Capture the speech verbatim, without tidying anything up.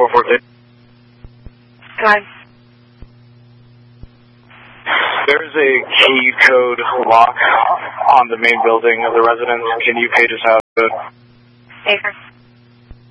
four four two. Go ahead. There's a key code lock on the main building of the residence. Can you page us out? Baker.